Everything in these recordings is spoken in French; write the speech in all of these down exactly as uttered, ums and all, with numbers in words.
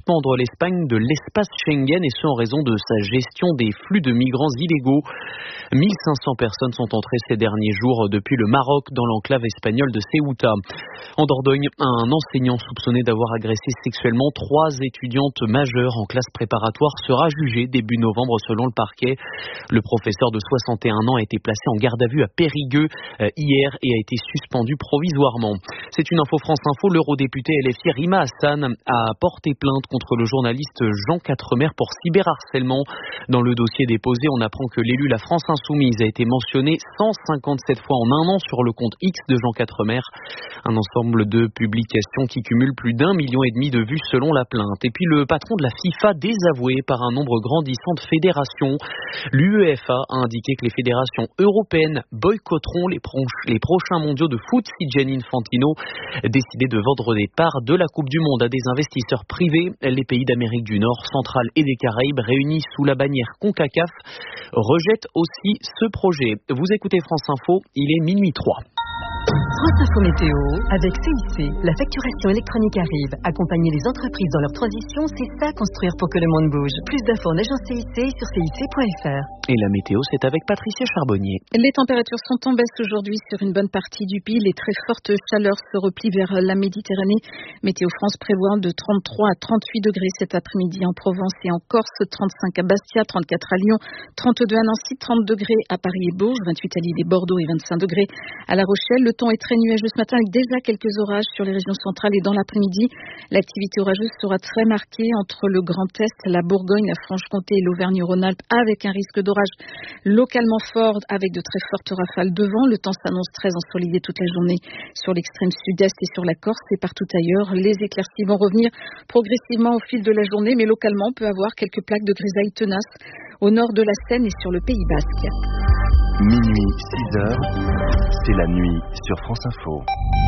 suspendre l'Espagne de l'espace Schengen et ce en raison de sa gestion des flux de migrants illégaux. mille cinq cents personnes sont entrées ces derniers jours depuis le Maroc dans l'enclave espagnole de Ceuta. En Dordogne, un enseignant soupçonné d'avoir agressé sexuellement trois étudiantes majeures en classe préparatoire sera jugé début novembre selon le parquet. Le professeur de soixante et un ans a été placé en garde à vue à Périgueux euh, hier et a été suspendu provisoirement. C'est une info France Info. L'eurodéputé L F I Rima Hassan a porté plainte contre le journaliste Jean Quatremer pour cyberharcèlement. Dans le dossier déposé, on apprend que l'élu La France Insoumise a été mentionné cent cinquante-sept fois en un an sur le compte X de Jean Quatremer. Un ensemble de publications qui cumule plus d'un million et demi de vues selon la plainte. Et puis le patron de la FIFA désavoué par un nombre grandissant de fédérations. L'UEFA a indiqué que les fédérations européennes boycotteront les, pro- les prochains mondiaux de foot si Gianni Infantino décidait de vendre des parts de la Coupe du Monde à des investisseurs privés. Les pays d'Amérique du Nord, centrale et des Caraïbes réunis sous la bannière CONCACAF rejettent aussi ce projet. Vous écoutez France Info, il est minuit trois. France Info Météo avec C I C. La facturation électronique arrive. Accompagner les entreprises dans leur transition, c'est ça construire pour que le monde bouge. Plus d'infos en agence C I C sur C I C point F R. Et la météo, c'est avec Patricia Charbonnier. Les températures sont en baisse aujourd'hui sur une bonne partie du pays. Les très fortes chaleurs se replient vers la Méditerranée. Météo France prévoit de trente-trois à trente-huit degrés cet après-midi en Provence et en Corse, trente-cinq à Bastia, trente-quatre à Lyon, trente-deux à Nancy, trente degrés à Paris et Bourges, vingt-huit à Lille et Bordeaux et vingt-cinq degrés à La Rochelle. Le temps est très nuageux ce matin avec déjà quelques orages sur les régions centrales et dans l'après-midi. L'activité orageuse sera très marquée entre le Grand Est, la Bourgogne, la Franche-Comté et l'Auvergne-Rhône-Alpes avec un risque d'orage localement fort avec de très fortes rafales de vent. Le temps s'annonce très ensoleillé toute la journée sur l'extrême sud-est et sur la Corse et partout ailleurs. Les éclaircies vont revenir progressivement au fil de la journée, mais localement on peut avoir quelques plaques de grisaille tenaces au nord de la Seine et sur le Pays Basque. Minuit, six heures, c'est la nuit sur France Info.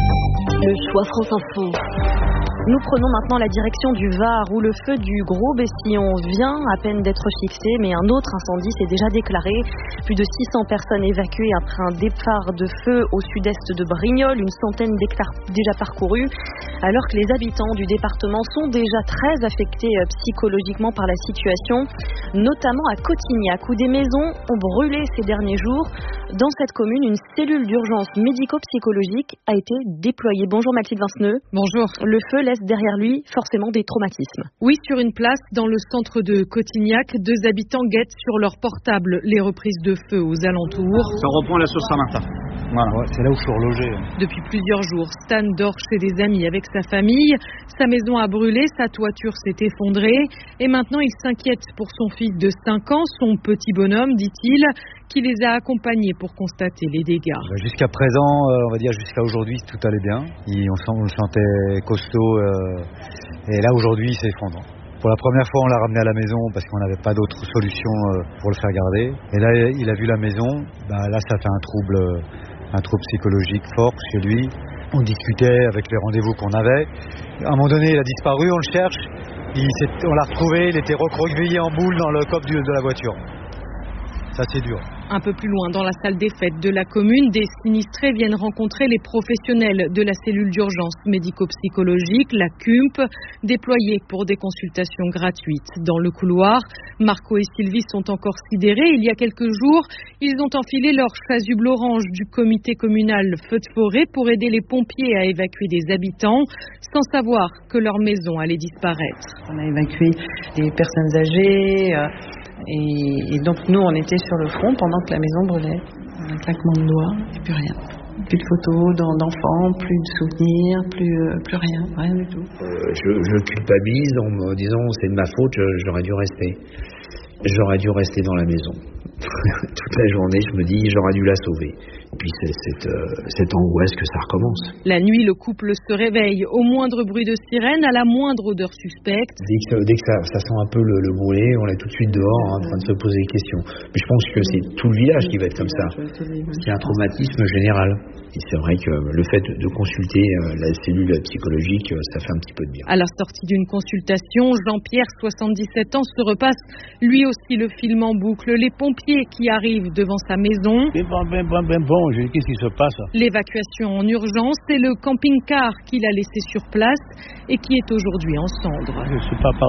Le choix France Info. Nous prenons maintenant la direction du Var où le feu du Gros Bessillon vient à peine d'être fixé, mais un autre incendie s'est déjà déclaré. Plus de six cents personnes évacuées après un départ de feu au sud-est de Brignoles, une centaine d'hectares déjà parcourus, alors que les habitants du département sont déjà très affectés psychologiquement par la situation, notamment à Cotignac où des maisons ont brûlé ces derniers jours. Dans cette commune, une cellule d'urgence médico-psychologique a été déployée. Bonjour Mathilde Vinceneux. Bonjour. Le feu laisse derrière lui forcément des traumatismes. Oui, sur une place dans le centre de Cotignac, deux habitants guettent sur leur portable les reprises de feu aux alentours. Ça reprend la sauce Saint-Martin. Voilà, ouais, c'est là où je suis relogé. Depuis plusieurs jours, Stan dort chez des amis avec sa famille. Sa maison a brûlé, sa toiture s'est effondrée. Et maintenant, il s'inquiète pour son fils de cinq ans, son petit bonhomme, dit-il, qui les a accompagnés pour constater les dégâts. Jusqu'à présent, euh, on va dire jusqu'à aujourd'hui, tout allait bien. Et on, sent, on le sentait costaud. Euh, et là, aujourd'hui, il s'effondre. Pour la première fois, on l'a ramené à la maison parce qu'on n'avait pas d'autre solution euh, pour le faire garder. Et là, il a vu la maison. Bah, là, ça fait un trouble, un trouble psychologique fort chez lui. On discutait avec les rendez-vous qu'on avait. À un moment donné, il a disparu, on le cherche. Il on l'a retrouvé, il était recroquevillé en boule dans le coffre de la voiture. Ça, c'est dur. Un peu plus loin, dans la salle des fêtes de la commune, des sinistrés viennent rencontrer les professionnels de la cellule d'urgence médico-psychologique, la C U M P, déployée pour des consultations gratuites. Dans le couloir, Marco et Sylvie sont encore sidérés. Il y a quelques jours, ils ont enfilé leur chasuble orange du comité communal feu de forêt pour aider les pompiers à évacuer des habitants, sans savoir que leur maison allait disparaître. On a évacué des personnes âgées... Euh... Et, et donc nous on était sur le front pendant que la maison brûlait. Un claquement de doigts et plus rien. Plus de photos d'enfants, plus de souvenirs, plus, euh, plus rien, rien du tout. Euh, je, je culpabilise en me disant c'est de ma faute, j'aurais dû rester. J'aurais dû rester dans la maison. Toute la journée je me dis j'aurais dû la sauver. Et puis c'est cette, euh, cette angoisse que ça recommence. La nuit, le couple se réveille au moindre bruit de sirène, à la moindre odeur suspecte. Dès que, dès que ça, ça sent un peu le, le brûlé, on est tout de suite dehors hein, en train de se poser des questions. Mais je pense que c'est tout le village qui va être comme ça. C'est un traumatisme général. Et c'est vrai que le fait de consulter la cellule psychologique, ça fait un petit peu de bien. À la sortie d'une consultation, Jean-Pierre, soixante-dix-sept ans, se repasse lui aussi le film en boucle. Les pompiers qui arrivent devant sa maison. Ben bon, ben bon, ben bon, qu'est-ce qui se passe? L'évacuation en urgence, c'est le camping-car qu'il a laissé sur place et qui est aujourd'hui en cendres. Je ne suis pas